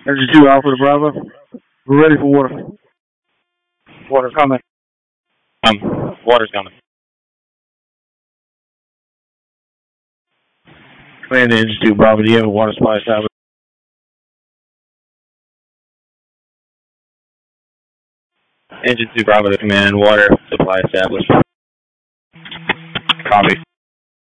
Engine 2 Alpha to Bravo. We're ready for water. Water coming. Water's coming. Command to Engine 2 Bravo. Do you have a water supply established? Engine 2 Bravo to command, water supply established. Copy.